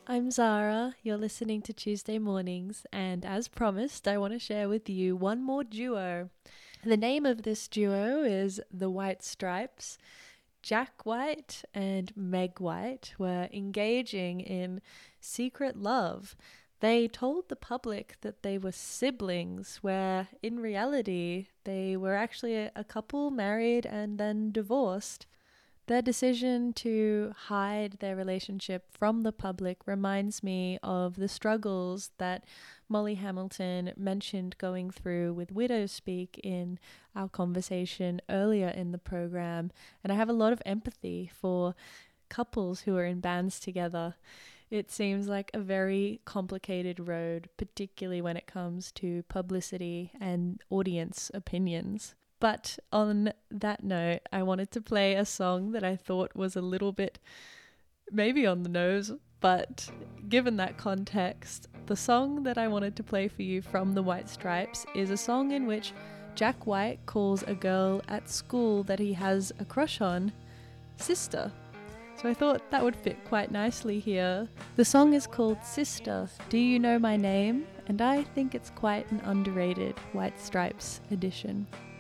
I'm Zara. You're listening to Tuesday Mornings, and as promised, I want to share with you one more duo. The name of this duo is The White Stripes. Jack White and Meg White were engaging in secret love. They told the public that they were siblings, where in reality, they were actually a couple married and then divorced. Their decision to hide their relationship from the public reminds me of the struggles that Molly Hamilton mentioned going through with Widow Speak in our conversation earlier in the program. And I have a lot of empathy for couples who are in bands together. It seems like a very complicated road, particularly when it comes to publicity and audience opinions. But on that note, I wanted to play a song that I thought was a little bit maybe on the nose, but given that context, the song that I wanted to play for you from the White Stripes is a song in which Jack White calls a girl at school that he has a crush on sister. So I thought that would fit quite nicely here. The song is called Sister, Do You Know My Name? And I think it's quite an underrated White Stripes edition.